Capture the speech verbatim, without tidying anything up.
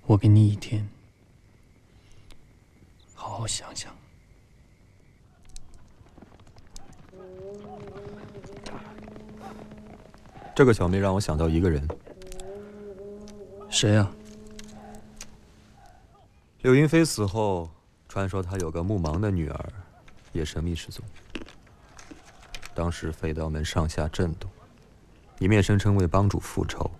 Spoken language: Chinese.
我给你一天，好好想想。 这个小妹让我想到一个人。 谁啊？ 柳云飞死后，传说她有个目盲的女儿，也神秘失踪。当时飞刀门上下震动，一面声称为帮主复仇，